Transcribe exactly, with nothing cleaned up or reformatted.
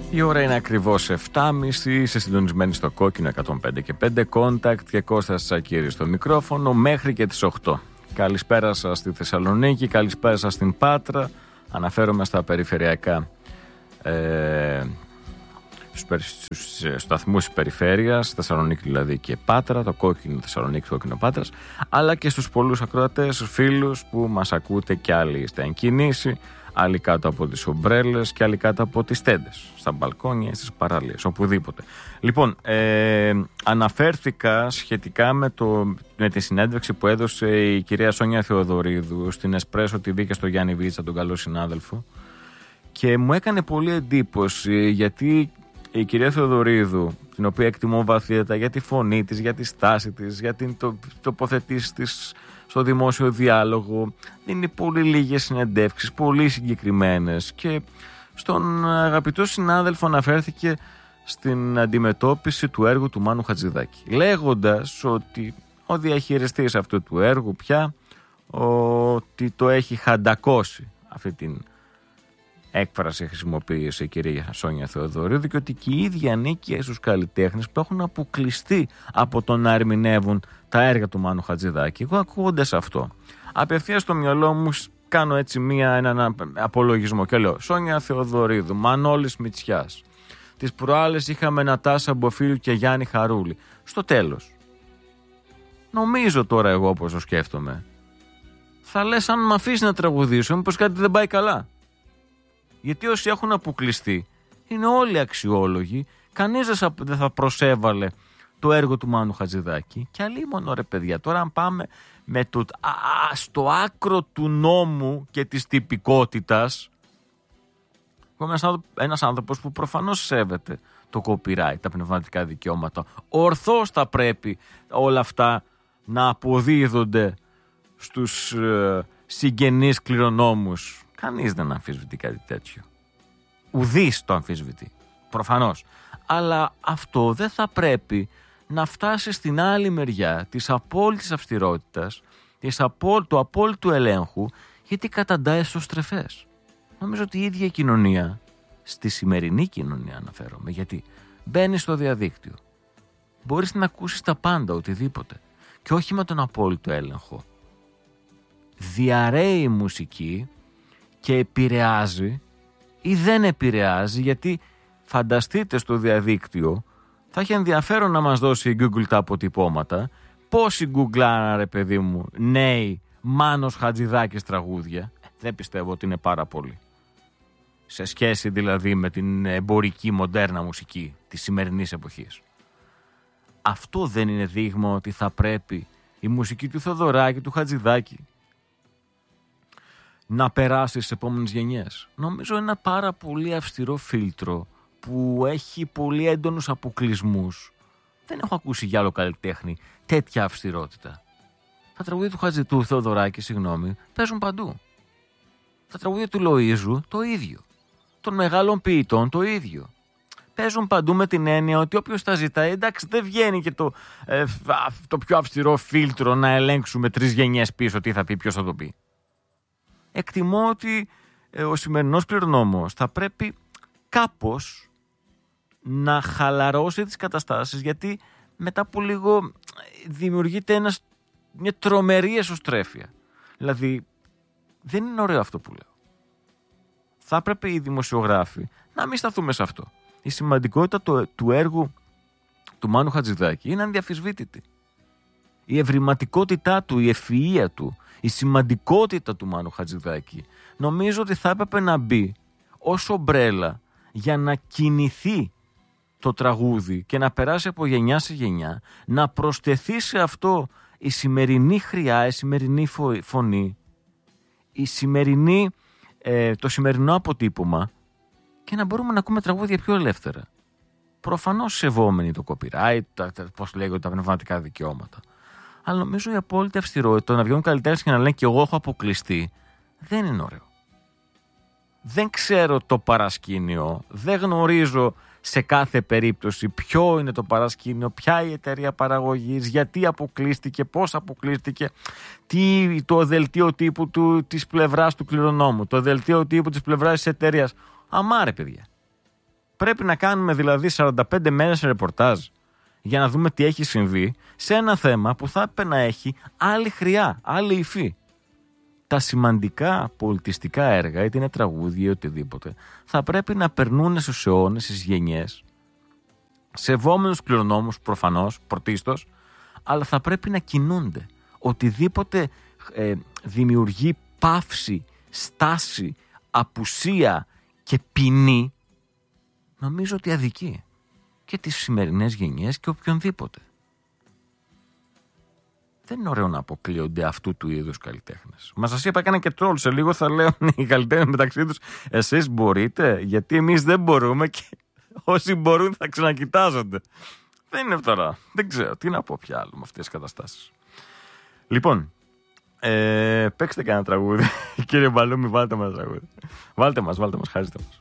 Η ώρα είναι ακριβώς επτά και μισή, είσαι συντονισμένη στο Κόκκινο εκατόν πέντε και πέντε, Contact και Κώστας Τσακίρης στο μικρόφωνο μέχρι και τις οκτώ. Καλησπέρα σας στη Θεσσαλονίκη, καλησπέρα σας στην Πάτρα. Αναφέρομαι στα περιφερειακά ε, στους σταθμούς της περιφέρειας, Θεσσαλονίκη δηλαδή και Πάτρα, το Κόκκινο Θεσσαλονίκη, το Κόκκινο Πάτρας, αλλά και στους πολλούς ακροατές, φίλους που μας ακούτε και άλλοι είστε εν κινήσει, άλλοι κάτω από τις ομπρέλες και άλλοι κάτω από τις τέντες, στα μπαλκόνια, στις παραλίες, οπουδήποτε. Λοιπόν, ε, αναφέρθηκα σχετικά με, το, με τη συνέντευξη που έδωσε η κυρία Σόνια Θεοδωρίδου στην Εσπρέσο τι βι και στο Γιάννη Βίτσα, τον καλό συνάδελφο, και μου έκανε πολύ εντύπωση γιατί η κυρία Θεοδωρίδου, την οποία εκτιμώ βαθύτατα για τη φωνή της, για τη στάση της, για την το, τοποθετήση της στο δημόσιο διάλογο, είναι πολύ λίγες συνεντεύξεις, πολύ συγκεκριμένες, και στον αγαπητό συνάδελφο αναφέρθηκε στην αντιμετώπιση του έργου του Μάνου Χατζηδάκη, λέγοντας ότι ο διαχειριστής αυτού του έργου πια ότι το έχει χαντακώσει, αυτή την έκφραση χρησιμοποίησε η κυρία Σόνια Θεοδωρίδου, και ότι και η ίδια ανήκει στους καλλιτέχνες που έχουν αποκλειστεί από το να ερμηνεύουν τα έργα του Μάνου Χατζηδάκη. Εγώ ακούγοντας αυτό, απευθείας στο μυαλό μου κάνω έτσι μία, έναν απολογισμό και λέω: Σόνια Θεοδωρίδου, Μανώλης Μητσιάς, τις προάλλες είχαμε Νατάσα Μποφίλου και Γιάννη Χαρούλη. Στο τέλος, νομίζω τώρα εγώ όπως το σκέφτομαι, θα λες, αν με αφήσει να τραγουδήσω, μήπως κάτι δεν πάει καλά. Γιατί όσοι έχουν αποκλειστεί είναι όλοι αξιόλογοι, κανείς δεν θα προσέβαλε το έργο του Μάνου Χατζηδάκη. Και αλλήμον, ρε παιδιά, τώρα αν πάμε με το, α, στο άκρο του νόμου και της τυπικότητας, είμαι ένας άνθρωπος που προφανώς σέβεται το copyright, τα πνευματικά δικαιώματα. Ορθώς θα πρέπει όλα αυτά να αποδίδονται στους ε, συγγενείς κληρονόμους. Κανείς δεν αμφισβητεί κάτι τέτοιο. Ουδής το αμφισβητεί, προφανώς. Αλλά αυτό δεν θα πρέπει να φτάσει στην άλλη μεριά της απόλυτης αυστηρότητας, της από, του απόλυτου ελέγχου, γιατί καταντάει εσωστρεφές. Νομίζω ότι η ίδια η κοινωνία, στη σημερινή κοινωνία αναφέρομαι, γιατί μπαίνει στο διαδίκτυο, μπορείς να ακούσεις τα πάντα, οτιδήποτε, και όχι με τον απόλυτο έλεγχο. Διαρρέει η μουσική και επηρεάζει ή δεν επηρεάζει, γιατί φανταστείτε στο διαδίκτυο, θα έχει ενδιαφέρον να μας δώσει η Google τα αποτυπώματα, πόσοι γκουγκλάρα, ρε παιδί μου, νέοι Μάνος Χατζηδάκης τραγούδια. Δεν πιστεύω ότι είναι πάρα πολύ, σε σχέση δηλαδή με την εμπορική μοντέρνα μουσική της σημερινής εποχής. Αυτό δεν είναι δείγμα ότι θα πρέπει η μουσική του Θοδωράκη, του Χατζηδάκη, να περάσει στις επόμενες γενιές? Νομίζω ένα πάρα πολύ αυστηρό φίλτρο που έχει πολύ έντονους αποκλεισμούς. Δεν έχω ακούσει για άλλο καλλιτέχνη τέτοια αυστηρότητα. Τα τραγούδια του Χατζη, του Θεοδωράκη, συγγνώμη, παίζουν παντού. Τα τραγούδια του Λοΐζου το ίδιο. Των μεγάλων ποιητών το ίδιο. Παίζουν παντού με την έννοια ότι όποιος τα ζητάει, εντάξει, δεν βγαίνει και το, ε, το πιο αυστηρό φίλτρο να ελέγξουμε τρεις γενιές πίσω τι θα πει, ποιος θα το πει. Εκτιμώ ότι ε, ο σημερινός κληρονόμος θα πρέπει κάπως να χαλαρώσει τις καταστάσεις, γιατί μετά από λίγο δημιουργείται ένας, μια τρομερή εσωστρέφεια. Δηλαδή δεν είναι ωραίο αυτό που λέω. Θα έπρεπε οι δημοσιογράφοι να μην σταθούμε σε αυτό. Η σημαντικότητα του, του έργου του Μάνου Χατζηδάκη είναι ανδιαφυσβήτητη. Η ευρηματικότητά του, η ευφυΐα του, η σημαντικότητα του Μάνου Χατζηδάκη, νομίζω ότι θα έπρεπε να μπει ως ομπρέλα για να κινηθεί το τραγούδι και να περάσει από γενιά σε γενιά, να προσθεθεί σε αυτό η σημερινή χρειά, η σημερινή φωνή, η σημερινή, ε, το σημερινό αποτύπωμα, και να μπορούμε να ακούμε τραγούδια πιο ελεύθερα. Προφανώς σεβόμενοι το copyright, τα, τα, πώς λέγονται, τα πνευματικά δικαιώματα. Αλλά νομίζω η απόλυτη αυστηρότητα, να βγαίνουν καλλιτέχνες και να λένε και εγώ έχω αποκλειστεί, δεν είναι ωραίο. Δεν ξέρω το παρασκήνιο, δεν γνωρίζω σε κάθε περίπτωση ποιο είναι το παρασκήνιο, ποια η εταιρεία παραγωγής, γιατί αποκλείστηκε, πώς αποκλείστηκε, τι, το δελτίο τύπου του, της πλευράς του κληρονόμου, το δελτίο τύπου της πλευράς της εταιρείας. Αμάρε παιδιά. Πρέπει να κάνουμε δηλαδή σαράντα πέντε μέρες ρεπορτάζ για να δούμε τι έχει συμβεί σε ένα θέμα που θα έπρεπε να έχει άλλη χρειά, άλλη υφή. Τα σημαντικά πολιτιστικά έργα, είτε είναι τραγούδια ή οτιδήποτε, θα πρέπει να περνούν στους αιώνες, στις γενιές, σεβόμενους κληρονόμους προφανώς, πρωτίστως, αλλά θα πρέπει να κινούνται. Οτιδήποτε ε, δημιουργεί παύση, στάση, απουσία και ποινή, νομίζω ότι αδικεί και τις σημερινές γενιές και οποιονδήποτε. Δεν είναι ωραίο να αποκλείονται αυτού του είδους καλλιτέχνες. Μα σας είπα, έκανα και τρόλ. Σε λίγο θα λέω οι καλλιτέχνες μεταξύ τους, εσείς μπορείτε, γιατί εμείς δεν μπορούμε και όσοι μπορούν θα ξανακοιτάζονται. Δεν είναι τώρα. Δεν ξέρω τι να πω πια άλλο με αυτές τις καταστάσεις. Λοιπόν, ε, παίξτε κανένα τραγούδι. Κύριε Μπαλούμη, βάλτε μας τραγούδι. Βάλτε μας, βάλτε μας, χάριστε μας.